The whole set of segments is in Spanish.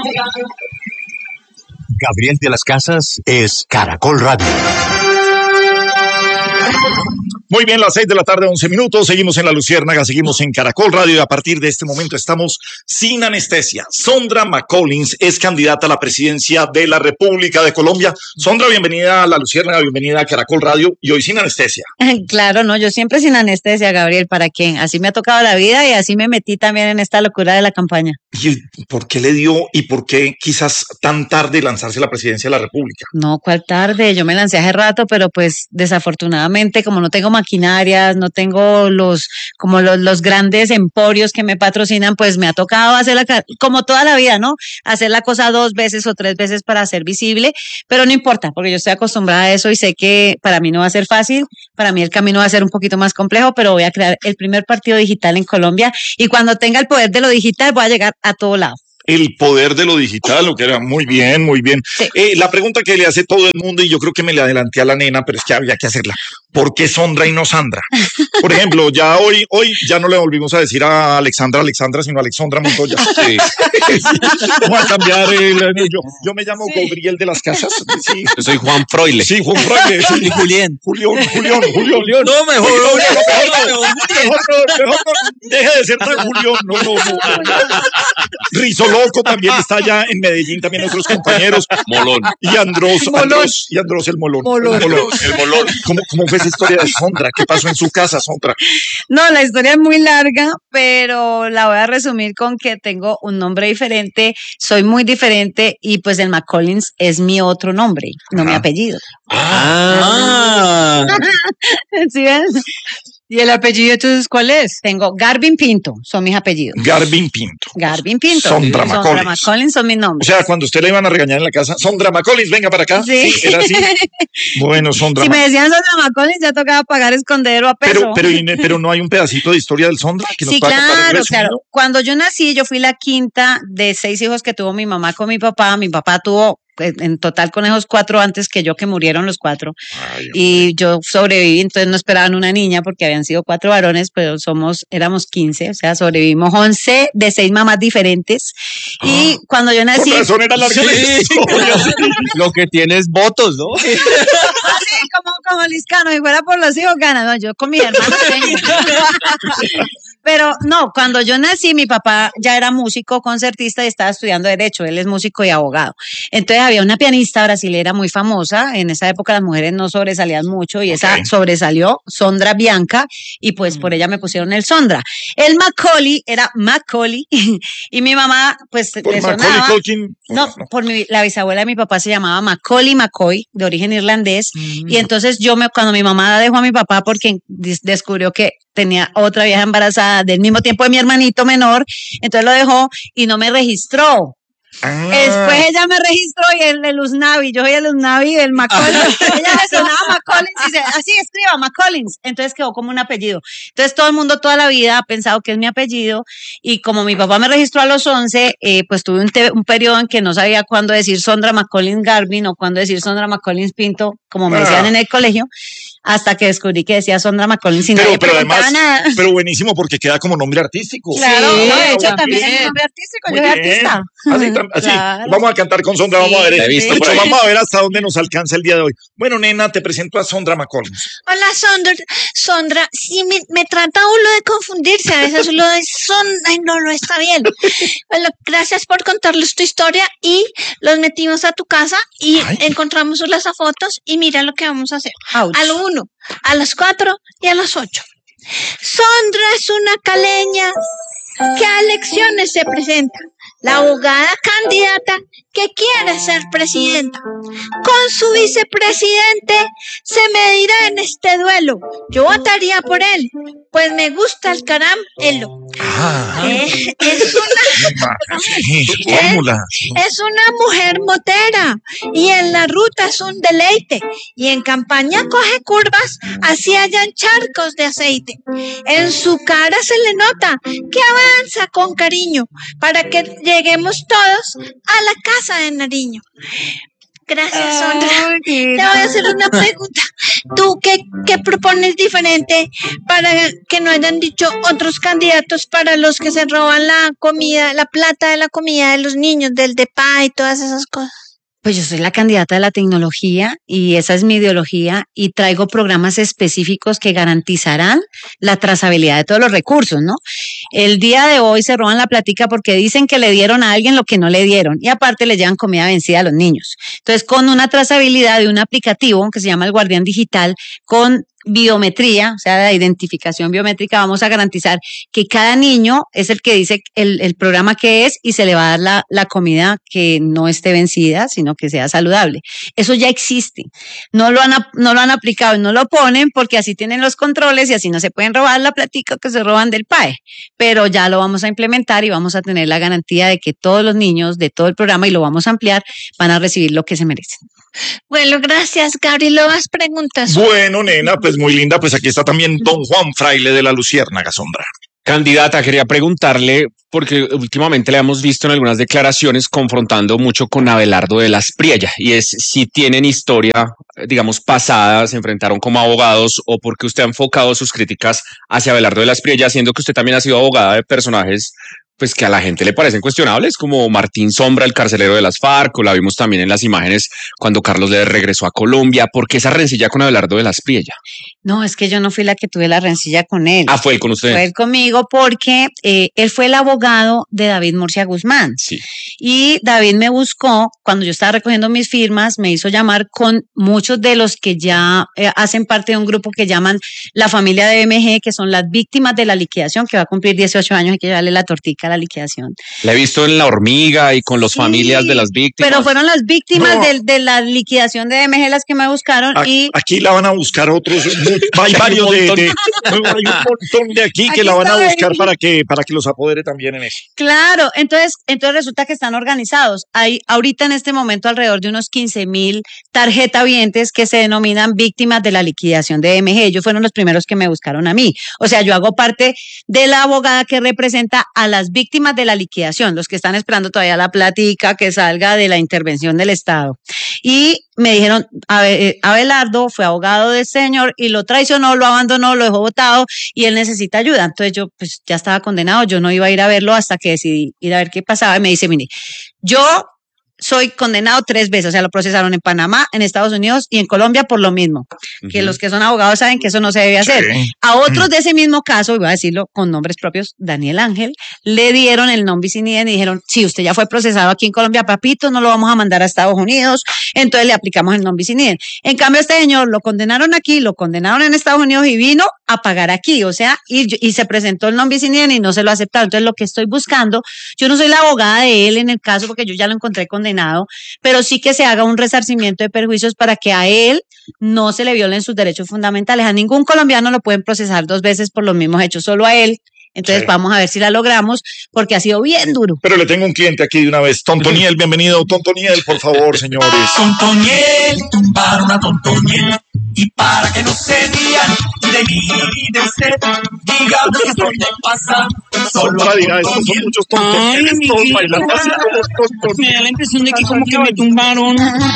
Gabriel de las Casas es Caracol Radio. Muy bien, las 6:11 p.m. Seguimos en La Luciérnaga, seguimos en Caracol Radio y a partir de este momento estamos sin anestesia. Sondra McCollins es candidata a la presidencia de la República de Colombia. Sondra, bienvenida a La Luciérnaga, bienvenida a Caracol Radio y hoy sin anestesia. Claro, no, yo siempre sin anestesia, Gabriel, ¿para qué? Así me ha tocado la vida y así me metí también en esta locura de la campaña. ¿Y por qué le dio y por qué quizás tan tarde lanzarse a la presidencia de la República? No, ¿cuál tarde? Yo me lancé hace rato, pero pues desafortunadamente como no tengo maquinarias, no tengo los grandes emporios que me patrocinan, pues me ha tocado hacerla como toda la vida, ¿no? Hacer la cosa 2 veces o 3 veces para ser visible, pero no importa, porque yo estoy acostumbrada a eso y sé que para mí no va a ser fácil, para mí el camino va a ser un poquito más complejo, pero voy a crear el primer partido digital en Colombia y cuando tenga el poder de lo digital voy a llegar a todo lado. El poder de lo digital, lo que era muy bien, muy bien. Sí. La pregunta que le hace todo el mundo, y yo creo que me le adelanté a la nena, pero es que había que hacerla. ¿Por qué Sondra y no Sandra? Por ejemplo, ya hoy ya no le volvimos a decir a Alexandra, sino a Alexandra Montoya. Sí. Vamos a cambiar yo me llamo Gabriel de las Casas. Sí. Yo soy Juan Froile. Sí, Juan Froile. Sí. Y Julián. Julián. No, mejor. Deje de ser tan Julián. No. Rizoloco también está allá en Medellín, también nuestros compañeros. Molón. Y Andros el Molón. El Molón. ¿Cómo fue esa historia de Sondra? ¿Qué pasó en su casa, Sondra? No, la historia es muy larga, pero la voy a resumir con que tengo un nombre diferente, soy muy diferente y pues el McCollins es mi otro nombre, no mi apellido. ¿Sí ven? ¿Y el apellido entonces cuál es? Tengo Garvin Pinto, son mis apellidos. Garvin Pinto. Sondra McCollins son mis nombres. O sea, cuando usted le iban a regañar en la casa, Sondra McCollins, venga para acá. Sí. ¿Era así? Bueno, Sondra. Si me decían Sondra McCollins, ya tocaba pagar escondedero a peso. Pero no hay un pedacito de historia del Sondra que nos pueda contar. Claro. Cuando yo nací, yo fui la quinta de 6 hijos que tuvo mi mamá con mi papá. Mi papá tuvo en total con esos 4 antes que yo, que murieron los 4. Y yo sobreviví, entonces no esperaban una niña porque habían sido 4 varones, pero éramos 15, o sea, sobrevivimos 11 de 6 mamás diferentes. Y cuando yo nací... Por razón era larga la historia. Lo que tiene es votos, ¿no? Así como Liscano, si fuera por los hijos gana, no, yo con mis hermanos. Pero no, cuando yo nací, mi papá ya era músico, concertista y estaba estudiando Derecho. Él es músico y abogado. Entonces había una pianista brasilera muy famosa. En esa época las mujeres no sobresalían mucho y esa sobresalió, Sondra Bianca, y pues por ella me pusieron el Sondra. El Macaulay era Macaulay y mi mamá pues le sonaba. No, la bisabuela de mi papá se llamaba Macaulay McCoy, de origen irlandés. Y entonces cuando mi mamá dejó a mi papá porque descubrió que tenía otra vieja embarazada del mismo tiempo de mi hermanito menor, entonces lo dejó y no me registró. Después ella me registró y el Usnavi, yo soy el Usnavi, el McCollins, ella me sonaba McCollins y dice, así escriba McCollins, entonces quedó como un apellido. Entonces todo el mundo toda la vida ha pensado que es mi apellido y como mi papá me registró a los 11, pues tuve un periodo en que no sabía cuándo decir Sondra McCollins Garvin o cuándo decir Sondra McCollins Pinto, como me decían en el colegio, hasta que descubrí que decía Sondra McCollins sin nadie preguntaba nada. Pero buenísimo porque queda como nombre artístico. Claro, sí, de hecho también es nombre artístico, yo soy artista. Así, claro. Vamos a cantar con Sondra, vamos a ver. Vamos a ver hasta dónde nos alcanza el día de hoy. Bueno, nena, te presento a Sondra McCollins. Hola, Sondra, sí, me trata uno de confundirse, a veces lo de Sondra, no está bien. Bueno, gracias por contarles tu historia y los metimos a tu casa y encontramos las fotos y mira lo que vamos a hacer. Ouch. A lo 1, a las 4 y a las 8. Sondra es una caleña que a elecciones se presenta, la abogada candidata que quiere ser presidenta. Con su vicepresidente se medirá en este duelo. Yo votaría por él, pues me gusta el caramelo. Es una mujer motera y en la ruta es un deleite y en campaña coge curvas así hayan charcos de aceite. En su cara se le nota que avanza con cariño para que lleguemos todos a la casa de Nariño. Gracias, Sondra. Te voy a hacer una pregunta. ¿Tú qué propones diferente para que no hayan dicho otros candidatos para los que se roban la comida, la plata de la comida de los niños, del DEPA y todas esas cosas? Pues yo soy la candidata de la tecnología y esa es mi ideología y traigo programas específicos que garantizarán la trazabilidad de todos los recursos, ¿no? El día de hoy se roban la platica porque dicen que le dieron a alguien lo que no le dieron y aparte le llevan comida vencida a los niños. Entonces, con una trazabilidad de un aplicativo que se llama el Guardián Digital, con biometría, o sea, la identificación biométrica, vamos a garantizar que cada niño es el que dice el programa que es y se le va a dar la comida que no esté vencida, sino que sea saludable. Eso ya existe. No lo han aplicado y no lo ponen porque así tienen los controles y así no se pueden robar la platica que se roban del PAE. Pero ya lo vamos a implementar y vamos a tener la garantía de que todos los niños de todo el programa, y lo vamos a ampliar, van a recibir lo que se merecen. Bueno, gracias, Gabriel. ¿Más preguntas? Bueno, nena, pues muy linda. Pues aquí está también don Juan Fraile de la Luciérnaga, Sondra. Candidata, quería preguntarle, porque últimamente le hemos visto en algunas declaraciones confrontando mucho con Abelardo de las Priella, y es si tienen historia, digamos, pasada, se enfrentaron como abogados, o porque usted ha enfocado sus críticas hacia Abelardo de las Priella, siendo que usted también ha sido abogada de personajes pues que a la gente le parecen cuestionables, como Martín Sombra, el carcelero de las FARC, o la vimos también en las imágenes cuando Carlos le regresó a Colombia. ¿Por qué esa rencilla con Abelardo de las Priella? No, es que yo no fui la que tuve la rencilla con él. Ah, fue él con usted. Fue él conmigo porque él fue el abogado de David Murcia Guzmán. Sí. Y David me buscó cuando yo estaba recogiendo mis firmas, me hizo llamar con muchos de los que ya hacen parte de un grupo que llaman la familia de BMG, que son las víctimas de la liquidación, que va a cumplir 18 años y que darle la tortica a la liquidación. La he visto en La Hormiga y con las familias de las víctimas. Pero fueron las víctimas de la liquidación de BMG las que me buscaron. Aquí la van a buscar otros. Hay varios hay un montón de aquí que la van a buscar para que los apodere también en eso. Claro, entonces resulta que están organizados. Hay ahorita en este momento alrededor de unos 15,000 tarjetavientes que se denominan víctimas de la liquidación de BMG. Ellos fueron los primeros que me buscaron a mí. O sea, yo hago parte de la abogada que representa a las víctimas de la liquidación, los que están esperando todavía la platica que salga de la intervención del Estado. Y me dijeron, Abelardo fue abogado del señor y lo traicionó, lo abandonó, lo dejó botado y él necesita ayuda. Entonces yo pues ya estaba condenado, yo no iba a ir a verlo hasta que decidí ir a ver qué pasaba. Y me dice, mire, yo soy condenado 3 veces, o sea, lo procesaron en Panamá, en Estados Unidos y en Colombia por lo mismo, que los que son abogados saben que eso no se debe hacer. Sí. A otros de ese mismo caso, y voy a decirlo con nombres propios, Daniel Ángel, le dieron el non bis in idem y dijeron, si usted ya fue procesado aquí en Colombia, papito, no lo vamos a mandar a Estados Unidos, entonces le aplicamos el non bis in idem. En cambio, este señor lo condenaron aquí, lo condenaron en Estados Unidos y vino a pagar aquí, o sea, y se presentó el non bis in idem y no se lo aceptaron. Entonces, lo que estoy buscando, yo no soy la abogada de él en el caso porque yo ya lo encontré condenado, pero sí que se haga un resarcimiento de perjuicios para que a él no se le violen sus derechos fundamentales. A ningún colombiano lo pueden procesar 2 veces por los mismos hechos, solo a él. Entonces vamos a ver si la logramos porque ha sido bien duro. Pero le tengo un cliente aquí de una vez. Tontoniel, bienvenido. Tontoniel, por favor, señores. Tontoniel, tumbaron a Tontoniel. Y para que no se rían de mí y de usted, diga lo que estoy de pasar. Solo diga esto, son muchos Tontonieles todos bailando así como Tontoniel. Me da la impresión de que como que me tumbaron.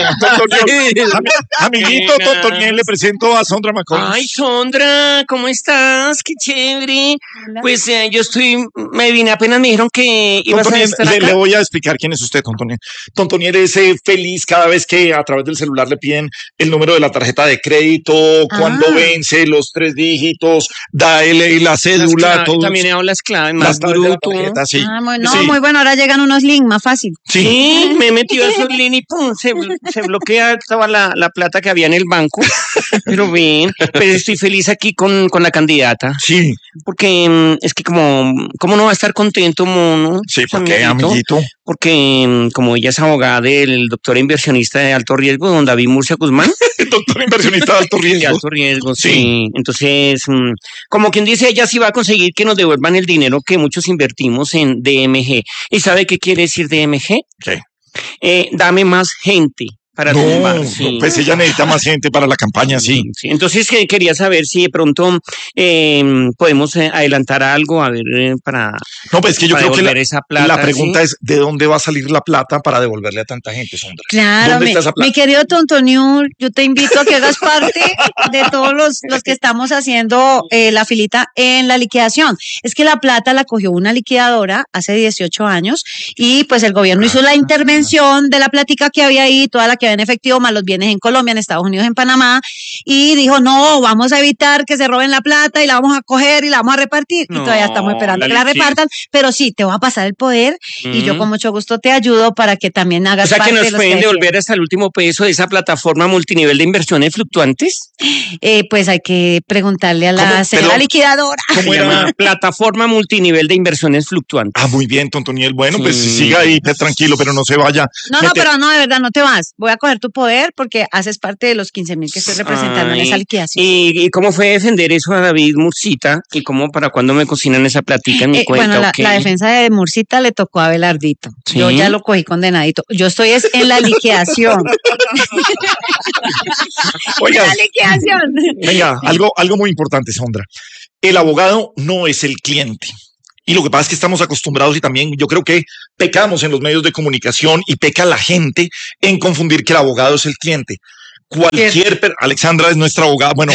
Amiguito Tontoniel, le presento a Sondra McCoy. Ay, Sondra, ¿cómo estás? Qué chévere. Hola. Pues me vine apenas me dijeron que ibas a estar acá. Le voy a explicar quién es usted, Tontoniel. Tontoniel es feliz cada vez que a través del celular le piden el número de la tarjeta de crédito, cuando vence los 3 dígitos, da la cédula, todo. También hablas clave, más bruto. Sí. Muy bueno, ahora llegan unos links más fácil. Sí, me he metido a esos links y pum, se bloquea toda la plata que había en el banco. Pero bien, pues estoy feliz aquí con la candidata. Sí. Porque es que ¿cómo no va a estar contento, mono? Sí, ¿por qué, amiguito? Porque como ella es abogada del doctor inversionista de alto riesgo, don David Murcia Guzmán. El doctor inversionista de alto riesgo. De alto riesgo, sí. Entonces, como quien dice, ella sí va a conseguir que nos devuelvan el dinero que muchos invertimos en DMG. ¿Y sabe qué quiere decir DMG? Sí. Dame más gente para No, tumbar. Sí. pues ella necesita más gente para la campaña, sí. Sí, entonces quería saber si de pronto podemos adelantar algo, a ver, para No, pues es que yo para creo que devolver esa plata, la pregunta ¿sí? es, ¿de dónde va a salir la plata para devolverle a tanta gente, Sondra? Claro, ¿Dónde está esa plata? mi querido Tontoniul, yo te invito a que hagas parte de todos los que estamos haciendo la filita en la liquidación. Es que la plata la cogió una liquidadora hace 18 años y pues el gobierno hizo la intervención de la plática que había ahí, toda la que había en efectivo, más los bienes en Colombia, en Estados Unidos, en Panamá, y dijo, no, vamos a evitar que se roben la plata y la vamos a coger y la vamos a repartir. Y todavía estamos esperando que la repartan, pero sí, te voy a pasar el poder y yo con mucho gusto te ayudo para que también hagas O sea, parte que de nos los pueden que devolver hasta el último peso de esa plataforma multinivel de inversiones fluctuantes. pues hay que preguntarle a la ¿Cómo? señora Perdón. liquidadora. ¿Cómo Se llama era? plataforma multinivel de inversiones fluctuantes. Ah, muy bien, Tontoniel. Bueno, pues Sí. siga ahí, tranquilo, pero no se vaya. No, pero no, de verdad, no te vas. Voy a coger tu poder porque haces parte de los 15.000 que estoy representando en Ay, esa liquidación. ¿Y cómo fue defender eso a David Murcita? ¿Y cómo para cuándo me cocinan esa platica en mi cuenta? Bueno, ¿O qué? la defensa de Murcita le tocó a Abelardito. ¿Sí? Yo ya lo cogí condenadito. Yo estoy en la liquidación. Oiga, La liquidación. venga, algo muy importante, Sondra. El abogado no es el cliente. Y lo que pasa es que estamos acostumbrados y también yo creo que pecamos en los medios de comunicación y peca la gente en confundir que el abogado es el cliente. Alexandra es nuestra abogada. Bueno,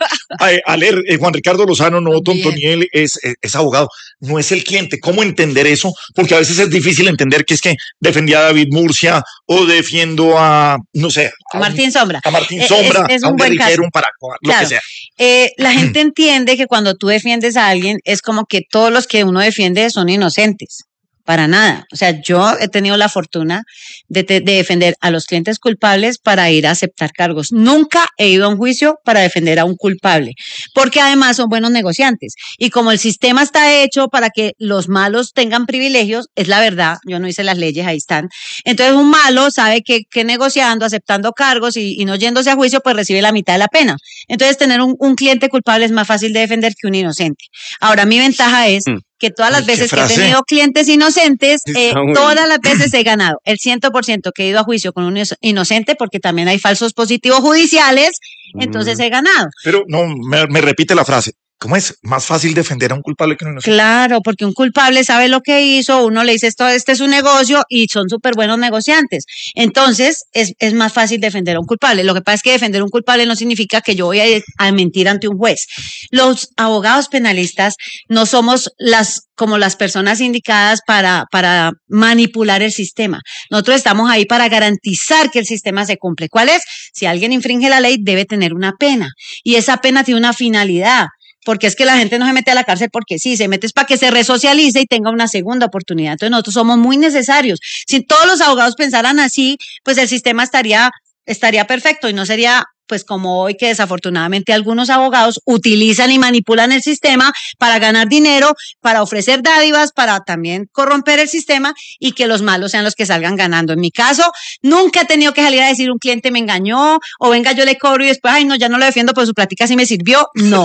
Juan Ricardo Lozano, no, Tontoniel es abogado, no es el cliente. ¿Cómo entender eso? Porque a veces es difícil entender que es que defendía a David Murcia o defiendo a, no sé, A Martín Sombra. a Martín Sombra, Es a un un buen guerrillero, caso. un paraco, lo Claro. que sea. La gente entiende que cuando tú defiendes a alguien es como que todos los que uno defiende son inocentes. Para nada. O sea, yo he tenido la fortuna de defender a los clientes culpables para ir a aceptar cargos. Nunca he ido a un juicio para defender a un culpable, porque además son buenos negociantes. Y como el sistema está hecho para que los malos tengan privilegios, es la verdad, yo no hice las leyes, ahí están. Entonces un malo sabe que negociando, aceptando cargos y no yéndose a juicio, pues recibe la mitad de la pena. Entonces tener un cliente culpable es más fácil de defender que un inocente. Ahora, mi ventaja es que todas las Ay, qué veces que he frase. tenido clientes inocentes, bueno. todas las veces he ganado. El 100% que he ido a juicio con un inocente, porque también hay falsos positivos judiciales, entonces he ganado. Pero no, me repite la frase. ¿Cómo es? Más fácil defender a un culpable que a un inocente. Claro, porque un culpable sabe lo que hizo, uno le dice esto, este es un negocio y son súper buenos negociantes. Entonces es más fácil defender a un culpable. Lo que pasa es que defender a un culpable no significa que yo voy a mentir ante un juez. Los abogados penalistas no somos como las personas indicadas para manipular el sistema. Nosotros estamos ahí para garantizar que el sistema se cumple. ¿Cuál es? Si alguien infringe la ley, debe tener una pena. Y esa pena tiene una finalidad. Porque es que la gente no se mete a la cárcel porque sí, se mete es para que se resocialice y tenga una segunda oportunidad. Entonces nosotros somos muy necesarios. Si todos los abogados pensaran así, pues el sistema estaría perfecto y no sería pues como hoy que desafortunadamente algunos abogados utilizan y manipulan el sistema para ganar dinero, para ofrecer dádivas, para también corromper el sistema y que los malos sean los que salgan ganando. En mi caso, nunca he tenido que salir a decir un cliente me engañó o venga yo le cobro y después, ay no, ya no lo defiendo, pero su plática sí me sirvió. No,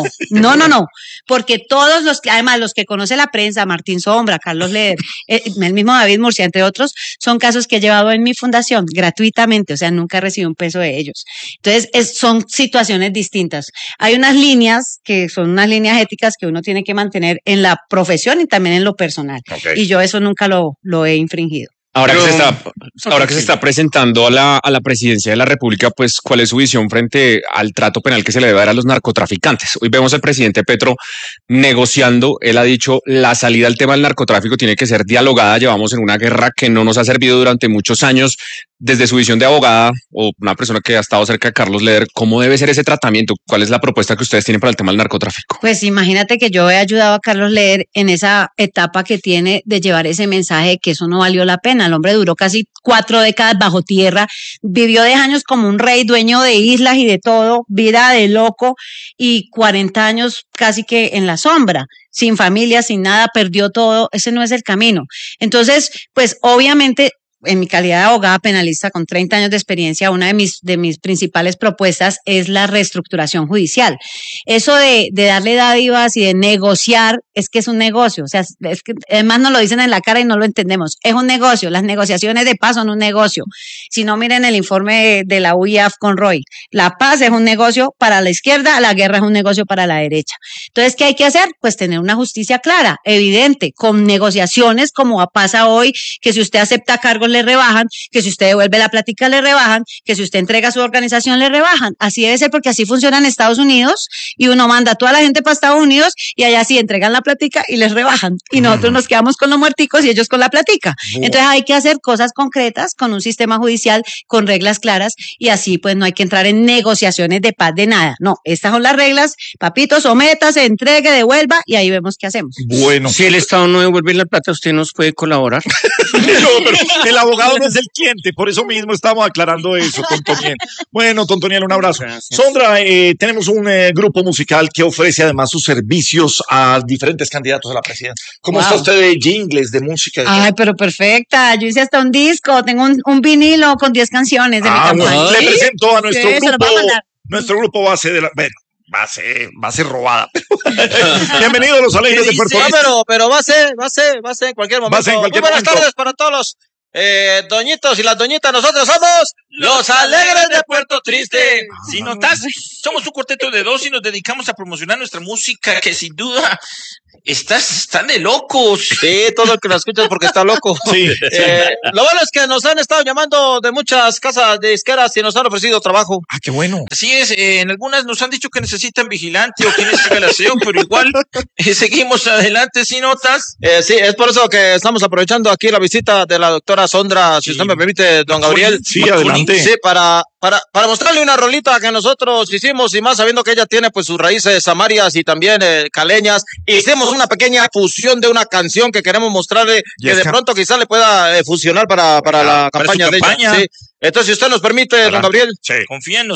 porque todos además los que conoce la prensa, Martín Sombra, Carlos Leder, el mismo David Murcia, entre otros, son casos que he llevado en mi fundación gratuitamente, o sea, nunca he recibido un peso de ellos. Entonces, son situaciones distintas. Hay unas líneas que son unas líneas éticas que uno tiene que mantener en la profesión y también en lo personal. Okay. Y yo eso nunca lo he infringido. Ahora que se está presentando a la presidencia de la República, pues, ¿cuál es su visión frente al trato penal que se le debe dar a los narcotraficantes? Hoy vemos al presidente Petro negociando. Él ha dicho la salida al tema del narcotráfico tiene que ser dialogada. Llevamos en una guerra que no nos ha servido durante muchos años. Desde su visión de abogada o una persona que ha estado cerca de Carlos Leder, ¿cómo debe ser ese tratamiento? ¿Cuál es la propuesta que ustedes tienen para el tema del narcotráfico? Pues imagínate que yo he ayudado a Carlos Leder en esa etapa que tiene de llevar ese mensaje de que eso no valió la pena. El hombre duró casi 4 décadas bajo tierra, vivió 10 años como un rey, dueño de islas y de todo, vida de loco, y 40 años casi que en la sombra, sin familia, sin nada, perdió todo. Ese no es el camino. Entonces, pues obviamente en mi calidad de abogada penalista con 30 años de experiencia, una de mis principales propuestas es la reestructuración judicial. Eso de darle dádivas y de negociar, es que es un negocio. O sea, es que además nos lo dicen en la cara y no lo entendemos. Es un negocio. Las negociaciones de paz son un negocio. Si no, miren el informe de la UIAF con Roy. La paz es un negocio para la izquierda, la guerra es un negocio para la derecha. Entonces, ¿qué hay que hacer? Pues tener una justicia clara, evidente, con negociaciones como pasa hoy, que si usted acepta cargos le rebajan, que si usted devuelve la plática le rebajan, que si usted entrega su organización le rebajan. Así debe ser porque así funciona en Estados Unidos y uno manda a toda la gente para Estados Unidos y allá sí entregan la plática y les rebajan. Y nosotros nos quedamos con los muerticos y ellos con la plática. Entonces hay que hacer cosas concretas con un sistema judicial con reglas claras y así pues no hay que entrar en negociaciones de paz de nada. No, estas son las reglas. Papito, sométase, entregue, devuelva y ahí vemos qué hacemos. Bueno. Si el Estado no devuelve la plata, ¿usted nos puede colaborar? No, pero el abogado no es el cliente, por eso mismo estamos aclarando eso, Tontoniel. Bueno, Tontoniel, un abrazo. Gracias. Sondra, tenemos un grupo musical que ofrece además sus servicios a diferentes candidatos a la presidencia. ¿Cómo está usted de jingles, de música? Ay, pero perfecta. Yo hice hasta un disco, tengo un vinilo con 10 canciones de mi campaña. Bueno, le presento a nuestro Sí, se lo grupo. voy a mandar. Nuestro grupo base de la... Bueno, va a ser robada. Bienvenidos a los Alegres de Puerto Rico. Pero va a ser en cualquier momento. Va a ser en cualquier Muy buenas momento. tardes para todos los doñitos y las doñitas. Nosotros somos los Alegres de Puerto Triste. Si notas, somos un cuarteto de dos y nos dedicamos a promocionar nuestra música, que sin duda están de locos. Sí, todo el que la escucha es porque está loco. Sí. Lo bueno es que nos han estado llamando de muchas casas de disqueras y nos han ofrecido trabajo. Ah, qué bueno. Así es, en algunas nos han dicho que necesitan vigilante o quienes hagan el aseo, pero igual seguimos adelante, si notas. Sí, es por eso que estamos aprovechando aquí la visita de la doctora Sondra, si usted me permite, don Gabriel. Sí, adelante. Sí, para mostrarle una rolita que nosotros hicimos y más sabiendo que ella tiene pues sus raíces samarias y también caleñas. Hicimos una pequeña fusión de una canción que queremos mostrarle que de pronto quizás le pueda funcionar para la campaña de ella. Sí. Entonces, si usted nos permite, don Gabriel. Confía en